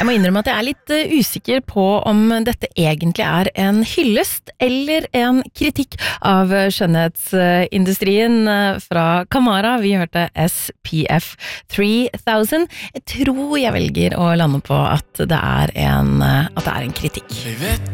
Jeg må innrømme at jeg litt usikker på om dette egentlig en hyllest eller en kritikk av skjønnhetsindustrien fra Camara. Vi hørte SPF 3000. Jeg tror jeg velger å lande på at det er en kritikk.